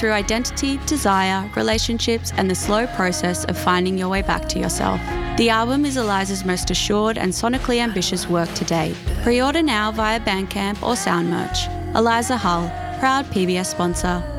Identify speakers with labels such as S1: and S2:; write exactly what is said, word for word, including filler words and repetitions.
S1: through identity, desire, relationships, and the slow process of finding your way back to yourself. The album is Eliza's most assured and sonically ambitious work to date. Pre-order now via Bandcamp or Soundmerch. Eliza Hull, proud P B S sponsor.